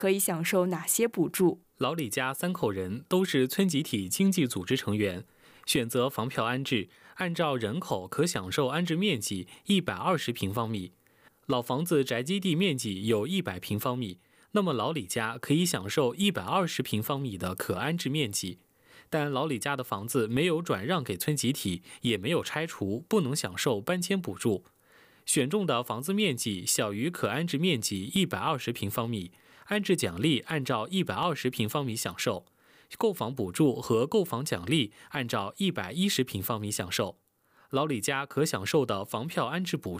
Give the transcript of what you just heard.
可以享受哪些补助？ 老李家3口人都是村集体经济组织成员，选择房票安置，按照人口可享受安置面积120平方米。老房子宅基地面积有100平方米，那么老李家可以享受120平方米的可安置面积。但老李家的房子没有转让给村集体，也没有拆除，不能享受搬迁补助。选中的房子面积小于可安置面积120平方米，安置奖励按照120平方米享受，购房补助和购房奖励按照110平方米享受。老李家可享受的房票安置补